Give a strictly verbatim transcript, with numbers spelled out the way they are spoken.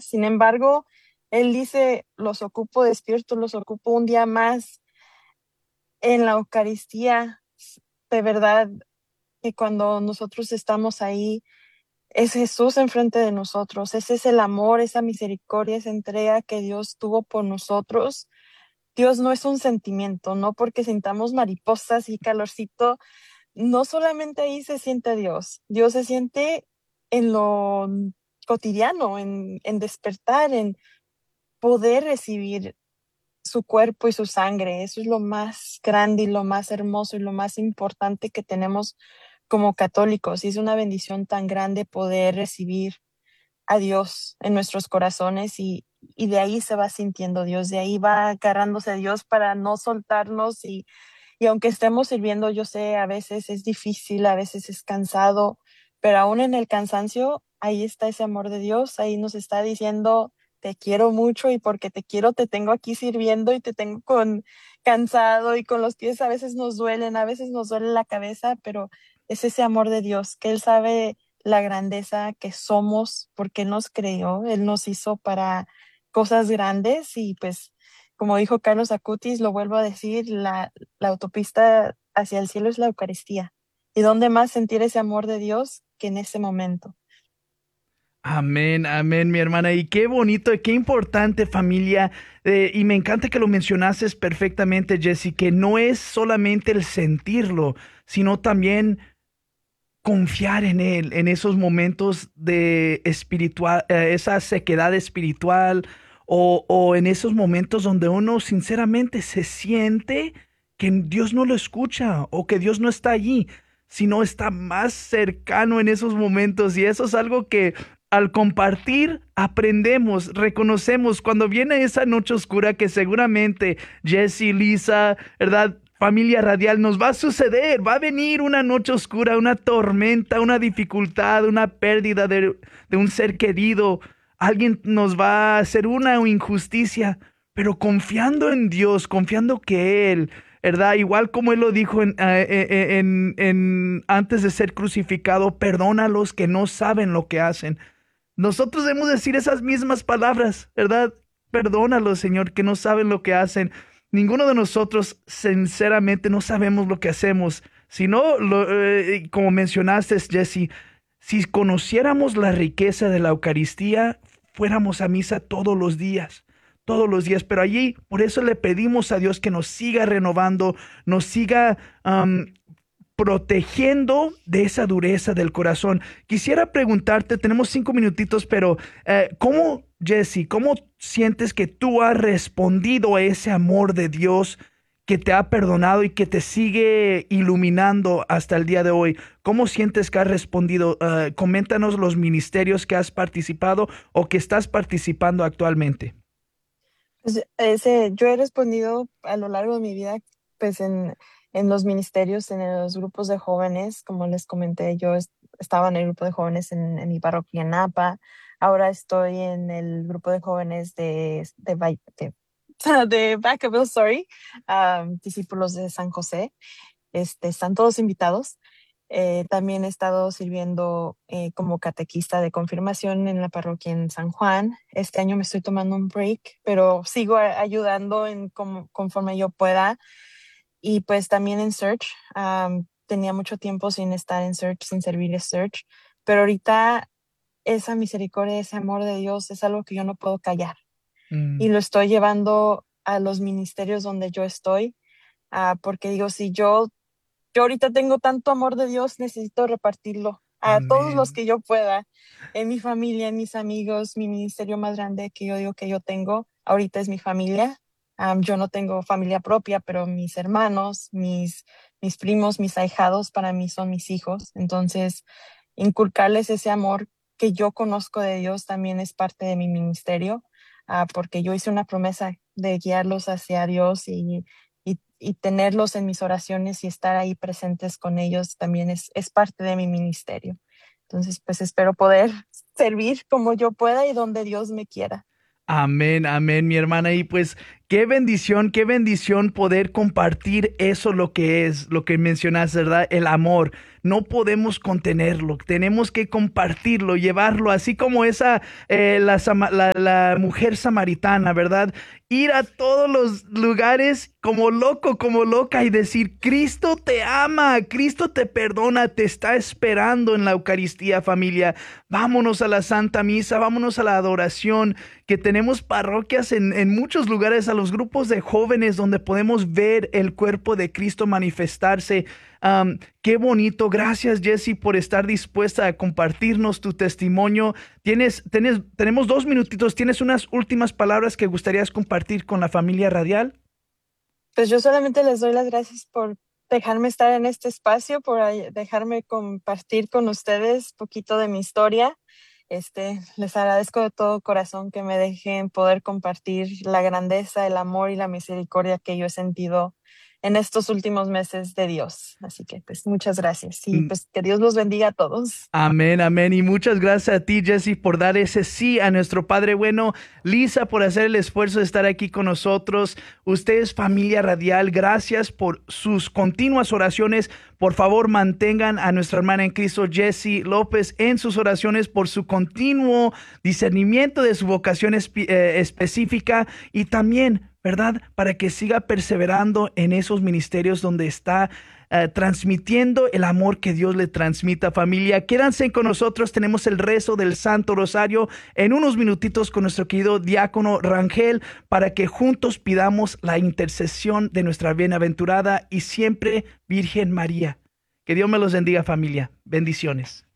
Sin embargo, Él dice, los ocupo despiertos, los ocupo un día más en la Eucaristía. De verdad que cuando nosotros estamos ahí, es Jesús enfrente de nosotros. Ese es el amor, esa misericordia, esa entrega que Dios tuvo por nosotros. Dios no es un sentimiento, no porque sintamos mariposas y calorcito, no solamente ahí se siente Dios. Dios se siente en lo cotidiano, en, en despertar, en poder recibir su cuerpo y su sangre. Eso es lo más grande y lo más hermoso y lo más importante que tenemos como católicos. Y es una bendición tan grande poder recibir a Dios en nuestros corazones y, y de ahí se va sintiendo Dios, de ahí va agarrándose Dios para no soltarnos y, y aunque estemos sirviendo, yo sé, a veces es difícil, a veces es cansado, pero aún en el cansancio, ahí está ese amor de Dios, ahí nos está diciendo, te quiero mucho y porque te quiero te tengo aquí sirviendo y te tengo con cansado y con los pies a veces nos duelen, a veces nos duele la cabeza, pero es ese amor de Dios que Él sabe la grandeza que somos porque Él nos creó, Él nos hizo para cosas grandes y pues como dijo Carlos Acutis, lo vuelvo a decir, la, la autopista hacia el cielo es la Eucaristía. ¿Y dónde más sentir ese amor de Dios que en ese momento? Amén, amén, mi hermana. Y qué bonito y qué importante familia. Eh, y me encanta que lo mencionases perfectamente, Jesse, que no es solamente el sentirlo, sino también confiar en Él, en esos momentos de espiritual, eh, esa sequedad espiritual o, o en esos momentos donde uno sinceramente se siente que Dios no lo escucha o que Dios no está allí, sino está más cercano en esos momentos. Y eso es algo que al compartir aprendemos, reconocemos cuando viene esa noche oscura que seguramente Jesse, Lisa, ¿verdad? Familia radial, nos va a suceder, va a venir una noche oscura, una tormenta, una dificultad, una pérdida de, de un ser querido. Alguien nos va a hacer una injusticia, pero confiando en Dios, confiando que Él, ¿verdad? Igual como Él lo dijo en, eh, eh, en, en, antes de ser crucificado, perdona a los que no saben lo que hacen. Nosotros debemos decir esas mismas palabras, ¿verdad? Perdónalos, Señor, que no saben lo que hacen. Ninguno de nosotros, sinceramente, no sabemos lo que hacemos. Si no, lo, eh, como mencionaste, Jesse, si conociéramos la riqueza de la Eucaristía, fuéramos a misa todos los días, todos los días. Pero allí, por eso le pedimos a Dios que nos siga renovando, nos siga um, protegiendo de esa dureza del corazón. Quisiera preguntarte, tenemos cinco minutitos, pero eh, ¿cómo, Jesse, cómo sientes que tú has respondido a ese amor de Dios que te ha perdonado y que te sigue iluminando hasta el día de hoy? ¿Cómo sientes que has respondido? Uh, coméntanos los ministerios que has participado o que estás participando actualmente. Pues, ese, yo he respondido a lo largo de mi vida, pues en, en los ministerios, en los grupos de jóvenes, como les comenté, yo est- estaba en el grupo de jóvenes en, en mi parroquia en Napa, ahora estoy en el grupo de jóvenes de, de, Vai- de, de Vacaville, sorry, ah, discípulos de San José. Este, están todos invitados. Eh, también he estado sirviendo eh, como catequista de confirmación en la parroquia en San Juan. Este año me estoy tomando un break, pero sigo a- ayudando en como- conforme yo pueda. Y pues también en Search. Am, tenía mucho tiempo sin estar en Search, sin servir en Search, pero ahorita esa misericordia, ese amor de Dios es algo que yo no puedo callar. Y Mm, lo estoy llevando a los ministerios donde yo estoy, ah, porque digo, si yo yo ahorita tengo tanto amor de Dios, necesito repartirlo a todos los amén. que yo pueda, en mi familia, en mis amigos. Mi ministerio más grande que yo digo que yo tengo ahorita es mi familia. Am, yo no tengo familia propia, pero mis hermanos, mis, mis primos, mis ahijados para mí son mis hijos. Entonces, inculcarles ese amor que yo conozco de Dios también es parte de mi ministerio, ah, porque yo hice una promesa de guiarlos hacia Dios y y, y tenerlos en mis oraciones y estar ahí presentes con ellos también es, es parte de mi ministerio. Entonces, pues espero poder servir como yo pueda y donde Dios me quiera. Amén, amén, mi hermana. Y pues Qué bendición, qué bendición poder compartir eso lo que es, lo que mencionas, ¿verdad? El amor. No podemos contenerlo, tenemos que compartirlo, llevarlo, así como esa, eh, la, sama- la, la mujer samaritana, ¿verdad? Ir a todos los lugares como loco, como loca y decir, Cristo te ama, Cristo te perdona, te está esperando en la Eucaristía, familia. Vámonos a la Santa Misa, vámonos a la adoración, que tenemos parroquias en, en muchos lugares, a los grupos de jóvenes donde podemos ver el cuerpo de Cristo manifestarse. Um, qué bonito. Gracias, Jessie, por estar dispuesta a compartirnos tu testimonio. Tienes, tienes, tenemos dos minutitos. ¿Tienes unas últimas palabras que gustarías compartir con la familia radial? Pues yo solamente les doy las gracias por dejarme estar en este espacio, por ay- dejarme compartir con ustedes poquito de mi historia. Este, les agradezco de todo corazón que me dejen poder compartir la grandeza, el amor y la misericordia que yo he sentido en estos últimos meses de Dios. Así que pues muchas gracias y pues que Dios los bendiga a todos. Amén, amén. Y muchas gracias a ti, Jesse, por dar ese sí a nuestro Padre bueno. Lisa, por hacer el esfuerzo de estar aquí con nosotros. Ustedes, familia radial, gracias por sus continuas oraciones. Por favor, mantengan a nuestra hermana en Cristo, Jessie López, en sus oraciones por su continuo discernimiento de su vocación espe- eh, específica y también, ¿verdad? Para que siga perseverando en esos ministerios donde está eh, transmitiendo el amor que Dios le transmita, familia. Quédense con nosotros, tenemos el rezo del Santo Rosario en unos minutitos con nuestro querido diácono Rangel para que juntos pidamos la intercesión de nuestra bienaventurada y siempre Virgen María. Que Dios me los bendiga, familia. Bendiciones.